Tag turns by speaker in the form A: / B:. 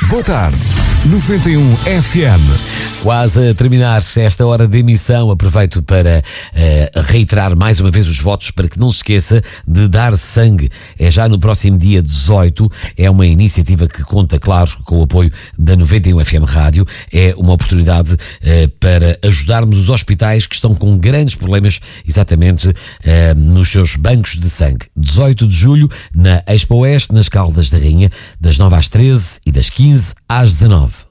A: Boa tarde, 91 FM.
B: Quase a terminar esta hora de emissão, aproveito para reiterar mais uma vez os votos para que não se esqueça de dar sangue. É já no próximo dia 18, é uma iniciativa que conta, claro, com o apoio da 91 FM Rádio. É uma oportunidade para ajudarmos os hospitais que estão com grandes problemas exatamente nos seus bancos de sangue. 18 de julho, na Expo Oeste, nas Caldas da Rainha, das 9 às 13 e das 15 às 19.